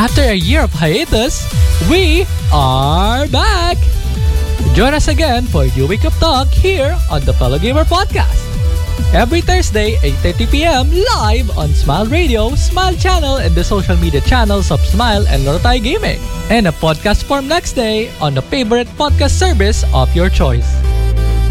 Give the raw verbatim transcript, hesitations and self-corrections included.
After a year of hiatus, we are back! Join us again for a new week of talk here on the Fellow Gamer Podcast. Every Thursday, eight thirty p.m. live on Smile Radio, Smile Channel, and the social media channels of Smile and Lorotai Gaming. And a podcast form next day on the favorite podcast service of your choice.